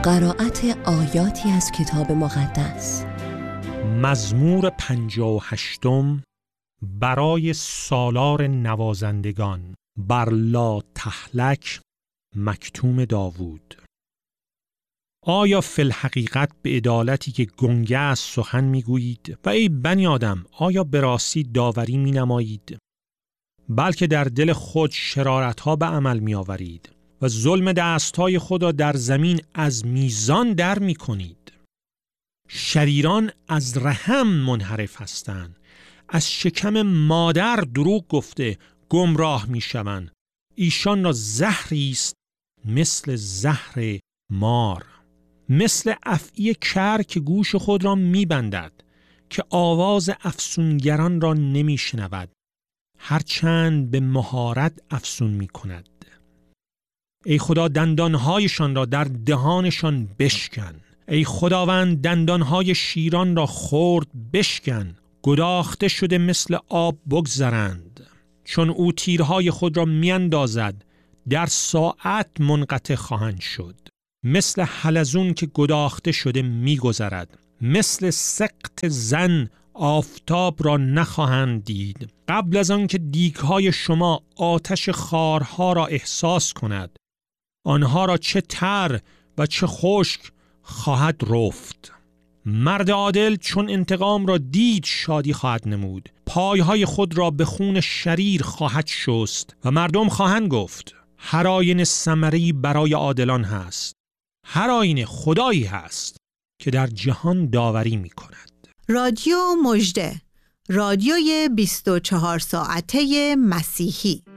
قرائت آیاتی از کتاب مقدس. مزمور 58 برای سالار نوازندگان بر لا تهلک، مکتوم داوود. آیا فی الحقیقت به عدالتی که گنگه است سخن میگویید و ای بنی آدم آیا به راستی داوری می نمایید؟ بلکه در دل خود شرارتها به عمل می آورید و ظلم دستهای خود را در زمین از میزان در می کنید. شریران از رحم منحرف هستند، از شکم مادر دروغ گفته گمراه می شوند. ایشان را زهری است مثل زهر مار، مثل افعی کر که گوش خود را می بندد، که آواز افسونگران را نمی شنود، هرچند به مهارت افسون می کند. ای خدا دندانهایشان را در دهانشان بشکن، ای خداوند دندانهای شیران را خرد بشکن. گداخته شده مثل آب بگذرند، چون او تیرهای خود را میاندازد در ساعت منقطع خواهند شد. مثل حلزون که گداخته شده میگذرد، مثل سقط زن آفتاب را نخواهند دید. قبل از آن که دیگهای شما آتش خارها را احساس کند، آنها را چه تر و چه خشک خواهد رفت. مرد عادل چون انتقام را دید شادی خواهد نمود، پایهای خود را به خون شریر خواهد شست و مردم خواهند گفت هر آینه ثمری برای عادلان هست، هر آینه خدایی هست که در جهان داوری می کند. رادیو مژده، رادیوی 24 ساعته مسیحی.